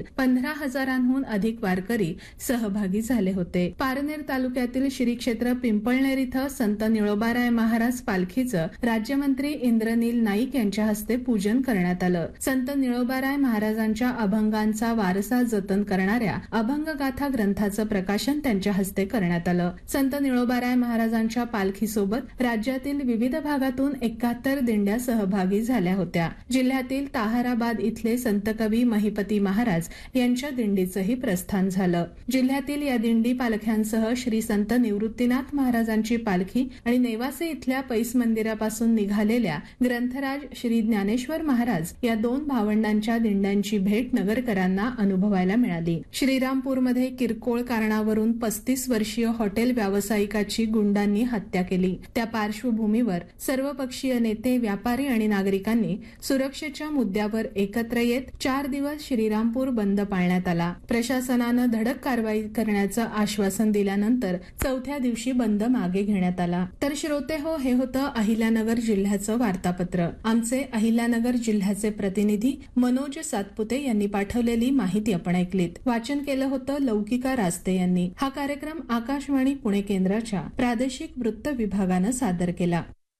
15,000हून अधिक वारकरी सहभागी झाले होते. पारनेर तालुक्यातील श्री क्षेत्र पिंपळनेर इथं संत निळोबाराय महाराज पालखीचं राज्यमंत्री इंद्रनील नाईक यांच्या हस्ते पूजन करण्यात आलं. संत निळोबाराय महाराजांच्या अभंगांचा वारसा जतन करणाऱ्या अभंगगाथा ग्रंथाचं प्रकाशन त्यांच्या हस्ते करण्यात आलं. संत निळोबाराय महाराजांच्या पालखीसोबत राज्यातील विविध भागातून 71 दिंड्या सहभागी झाल्या होत्या. जिल्ह्यातील ताहाराबाद इथले संत कवी महिपती महाराज यांच्या दिंडीचंही प्रस्थान झालं. जिल्ह्यातील या दिंडी पालख्यांसह श्री संत निवृत्तीनाथ महाराजांची पालखी आणि नेवासे इथल्या पैस मंदिरापासून निघालेल्या ग्रंथराज श्री ज्ञानेश्वर महाराज या 2 भावंडांच्या दिंड्यांची भेट नगरकरांना अनुभवायला मिळाली. श्रीरामपूरमध्ये किरकोळ कारणावरून 35 वर्षीय हॉटेल व्यावसायिकाची गुंडांनी हत्या केली. त्या पार्श्वभूमीवर सर्वपक्षीय नेते, व्यापारी आणि नागरिकांनी सुरक्षेच्या मुद्द्यावर एकत्र येत 4 दिवस श्रीरामपूर बंद पाळण्यात आला. प्रशासनानं धडक कारवाई करण्याचं आश्वासन दिल्यानंतर 4थ्या दिवशी बंद मागे घेण्यात आला. तर श्रोते हो, हे होतं अहिल्यानगर जिल्ह्याचं वार्तापत्र. आमचे अहिल्यानगर जिल्ह्याचे प्रतिनिधी मनोज सातपुते यांनी पाठवलेली माहिती आपण ऐकलीत. वाचन केलं होतं लौकिका रास्ते यांनी. हा कार्यक्रम आकाशवाणी पुणे केंद्राच्या प्रादेशिक वृत्त विभागानं सादर केला.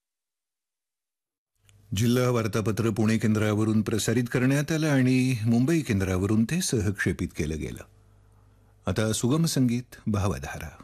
जिल्हा वार्तापत्र पुणे केंद्रावरून प्रसारित करण्यात आलं आणि मुंबई केंद्रावरून ते सहक्षेपित केलं गेलं. आता सुगम संगीत भावधारा.